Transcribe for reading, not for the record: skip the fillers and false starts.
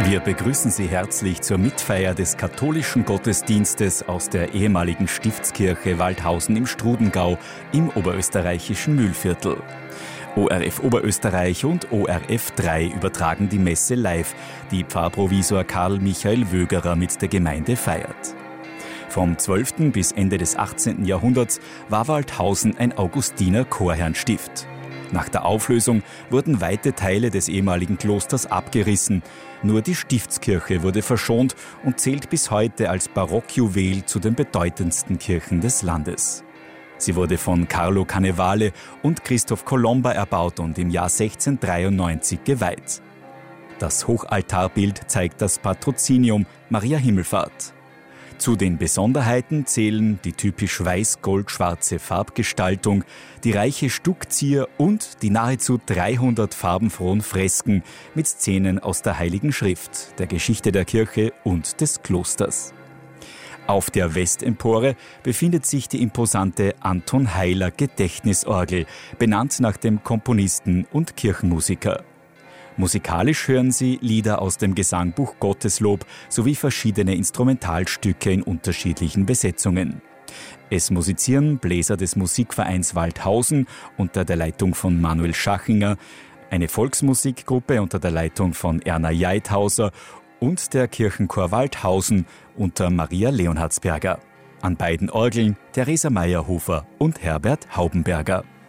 Wir begrüßen Sie herzlich zur Mitfeier des katholischen Gottesdienstes aus der ehemaligen Stiftskirche Waldhausen im Strudengau im oberösterreichischen Mühlviertel. ORF Oberösterreich und ORF 3 übertragen die Messe live, die Pfarrprovisor Karl Michael Wögerer mit der Gemeinde feiert. Vom 12. bis Ende des 18. Jahrhunderts war Waldhausen ein Augustiner-Chorherrnstift. Nach der Auflösung wurden weite Teile des ehemaligen Klosters abgerissen. Nur die Stiftskirche wurde verschont und zählt bis heute als Barockjuwel zu den bedeutendsten Kirchen des Landes. Sie wurde von Carlo Cannevale und Christoph Colomba erbaut und im Jahr 1693 geweiht. Das Hochaltarbild zeigt das Patrozinium Maria Himmelfahrt. Zu den Besonderheiten zählen die typisch weiß-gold-schwarze Farbgestaltung, die reiche Stuckzier und die nahezu 300 farbenfrohen Fresken mit Szenen aus der Heiligen Schrift, der Geschichte der Kirche und des Klosters. Auf der Westempore befindet sich die imposante Anton Heiler Gedächtnisorgel, benannt nach dem Komponisten und Kirchenmusiker. Musikalisch hören Sie Lieder aus dem Gesangbuch Gotteslob sowie verschiedene Instrumentalstücke in unterschiedlichen Besetzungen. Es musizieren Bläser des Musikvereins Waldhausen unter der Leitung von Manuel Schachinger, eine Volksmusikgruppe unter der Leitung von Erna Jeithauser und der Kirchenchor Waldhausen unter Maria Leonhardsberger. An beiden Orgeln Theresa Meyerhofer und Herbert Haubenberger.